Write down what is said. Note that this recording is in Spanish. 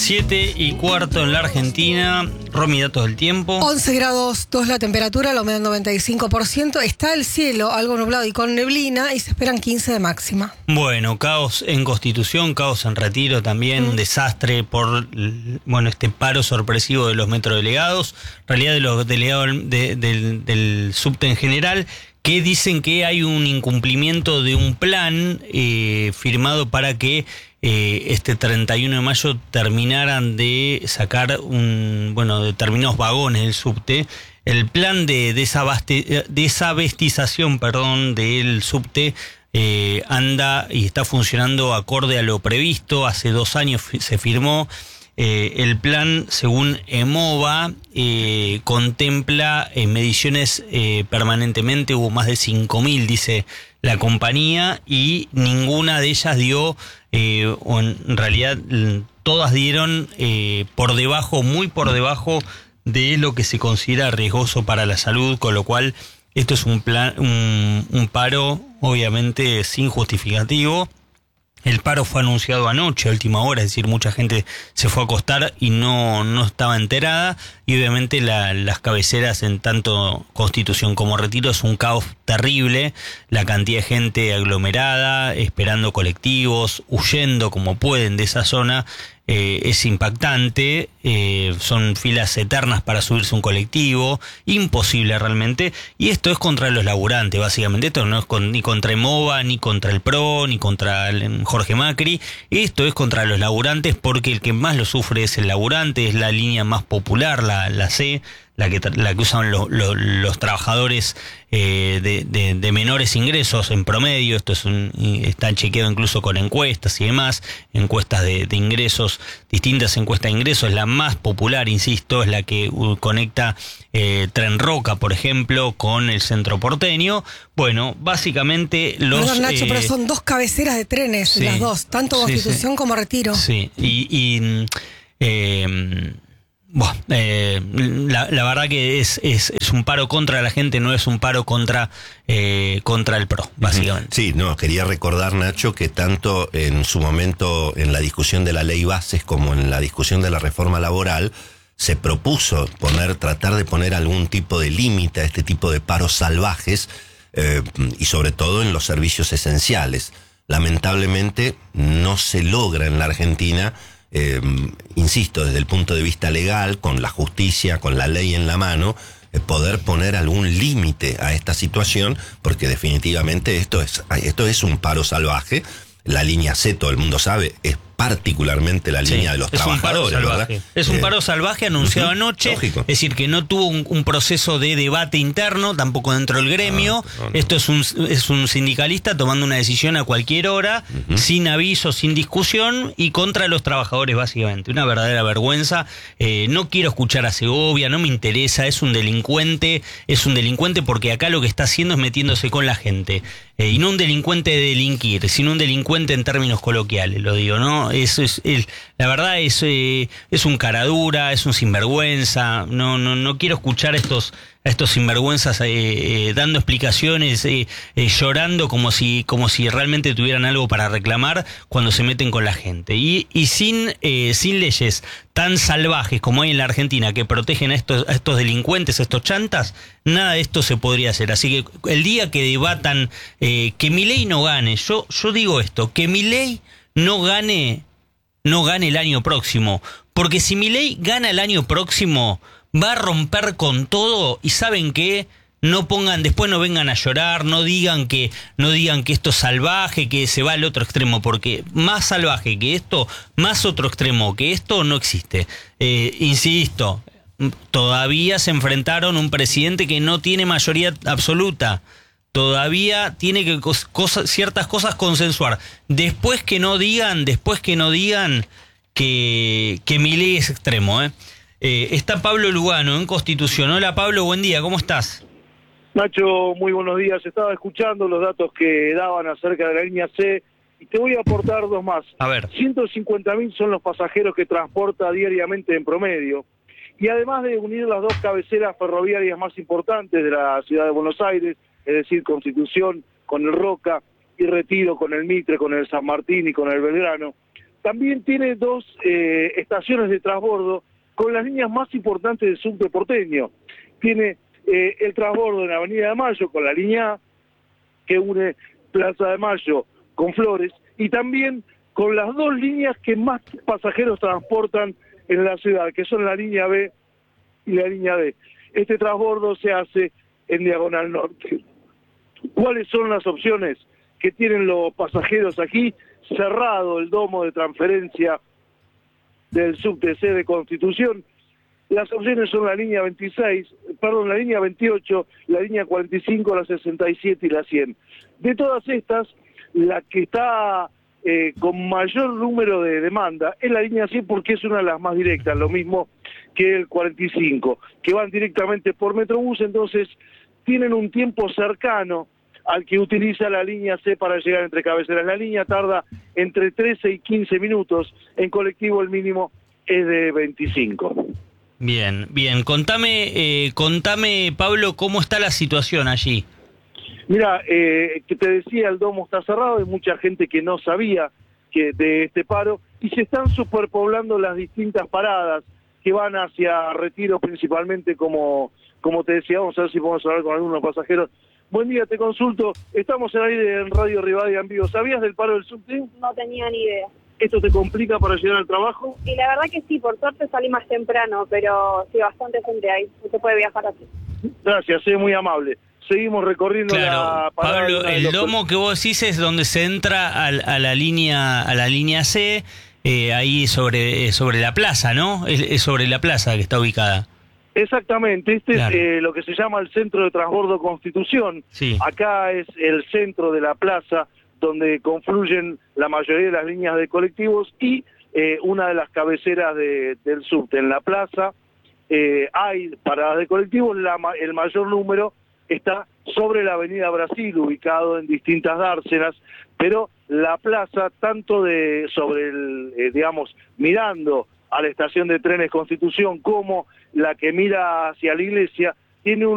7:15 en la Argentina. Romy, datos del tiempo. 11 grados 2 la temperatura, la humedad 95%. Está el cielo algo nublado y con neblina y se esperan 15 de máxima. Bueno, caos en Constitución, caos en Retiro también, un desastre por este paro sorpresivo de los metrodelegados, en realidad de los delegados del subte en general, que dicen que hay un incumplimiento de un plan firmado para que este 31 de mayo terminaran de sacar determinados vagones del subte. El plan de desabestización del subte anda y está funcionando acorde a lo previsto. Hace 2 años se firmó. El plan, según EMOVA, contempla mediciones permanentemente. Hubo más de 5.000, dice la compañía, y ninguna de ellas dio, o en realidad todas dieron muy por debajo de lo que se considera riesgoso para la salud, con lo cual esto es un paro obviamente sin justificativo. El paro fue anunciado anoche, a última hora, es decir, mucha gente se fue a acostar y no estaba enterada, y obviamente las cabeceras en tanto Constitución como Retiro es un caos terrible, la cantidad de gente aglomerada, esperando colectivos, huyendo como pueden de esa zona, es impactante, son filas eternas para subirse a un colectivo, imposible realmente, y esto es contra los laburantes, básicamente. Esto no es ni contra EMOVA, ni contra el PRO, ni contra Jorge Macri, esto es contra los laburantes, porque el que más lo sufre es el laburante, es la línea más popular, la C, la que usan los trabajadores de menores ingresos en promedio. Esto está chequeado incluso con encuestas y demás, encuestas de ingresos, distintas encuestas de ingresos. La más popular, insisto, es la que conecta Tren Roca, por ejemplo, con el centro porteño. Bueno, básicamente Perdón, Nacho, pero son 2 cabeceras de trenes, sí, las dos, tanto Constitución como Retiro. Sí, la verdad que es un paro contra la gente, no es un paro contra el PRO, básicamente. Sí, quería recordar, Nacho, que tanto en su momento en la discusión de la ley bases como en la discusión de la reforma laboral se propuso tratar de poner algún tipo de límite a este tipo de paros salvajes, y sobre todo en los servicios esenciales. Lamentablemente no se logra en la Argentina, insisto, desde el punto de vista legal, con la justicia, con la ley en la mano, poder poner algún límite a esta situación, porque definitivamente esto es un paro salvaje. La línea C, todo el mundo sabe, es particularmente la línea de los trabajadores, ¿verdad? Es un paro salvaje anunciado anoche, lógico. Es decir, que no tuvo un proceso de debate interno, tampoco dentro del gremio. No. Esto es un sindicalista tomando una decisión a cualquier hora, sin aviso, sin discusión, y contra los trabajadores, básicamente. Una verdadera vergüenza. No quiero escuchar a Segovia, no me interesa, es un delincuente porque acá lo que está haciendo es metiéndose con la gente. Y no un delincuente de delinquir, sino un delincuente en términos coloquiales, lo digo, ¿no? La verdad es un caradura, es un sinvergüenza. No quiero escuchar a estos sinvergüenzas dando explicaciones, llorando como si realmente tuvieran algo para reclamar cuando se meten con la gente. Y sin leyes tan salvajes como hay en la Argentina que protegen a estos delincuentes, a estos chantas, nada de esto se podría hacer. Así que el día que debatan que Milei no gane, yo digo esto, que Milei no gane el año próximo, porque si Milei gana el año próximo va a romper con todo, y ¿saben qué? Después no vengan a llorar, no digan que esto es salvaje, que se va al otro extremo, porque más salvaje que esto, más otro extremo que esto no existe. Insisto, todavía se enfrentaron a un presidente que no tiene mayoría absoluta. Todavía tiene que ciertas cosas consensuar. Después que no digan que Milei es extremo, Está Pablo Lugano en Constitución. Hola Pablo, buen día, ¿cómo estás? Nacho, muy buenos días. Estaba escuchando los datos que daban acerca de la línea C y te voy a aportar 2 más. A ver. 150.000 son los pasajeros que transporta diariamente en promedio. Y además de unir las 2 cabeceras ferroviarias más importantes de la ciudad de Buenos Aires, es decir, Constitución con el Roca y Retiro con el Mitre, con el San Martín y con el Belgrano, También tiene dos estaciones de transbordo con las líneas más importantes del subte porteño. Tiene el transbordo en la Avenida de Mayo con la línea A, que une Plaza de Mayo con Flores, y también con las dos líneas que más pasajeros transportan en la ciudad, que son la línea B y la línea D. Este transbordo se hace en Diagonal Norte. ¿Cuáles son las opciones que tienen los pasajeros aquí? Cerrado el domo de transferencia del subte C de Constitución. Las opciones son la línea 28, la línea 45, la 67 y la 100. De todas estas, la que está con mayor número de demanda es la línea 100 porque es una de las más directas, lo mismo que el 45, que van directamente por Metrobús, entonces tienen un tiempo cercano al que utiliza la línea C para llegar entre cabeceras. La línea tarda entre 13 y 15 minutos, en colectivo el mínimo es de 25. Bien, bien. Contame, Pablo, ¿cómo está la situación allí? Mira, que te decía, el domo está cerrado, hay mucha gente que no sabía de este paro, y se están superpoblando las distintas paradas que van hacia Retiro principalmente, como te decía. Vamos a ver si podemos hablar con algunos pasajeros. Buen día, te consulto, estamos en aire en Radio Rivadavia en vivo. ¿Sabías del paro del subte? No tenía ni idea. ¿Esto te complica para llegar al trabajo? Y la verdad que sí, por suerte salí más temprano, pero sí, bastante gente ahí, no se puede viajar así. Gracias, muy amable. Seguimos recorriendo la parada. Pablo, el domo que vos decís es donde se entra a la línea C, ahí sobre la plaza, ¿no? Es sobre la plaza que está ubicada. Exactamente, Claro. Es lo que se llama el Centro de Transbordo Constitución. Sí. Acá es el centro de la plaza donde confluyen la mayoría de las líneas de colectivos y una de las cabeceras del subte. En la plaza hay paradas de colectivos, el mayor número está sobre la Avenida Brasil, ubicado en distintas dársenas, pero la plaza, tanto mirando a la estación de trenes Constitución como la que mira hacia la iglesia, tiene un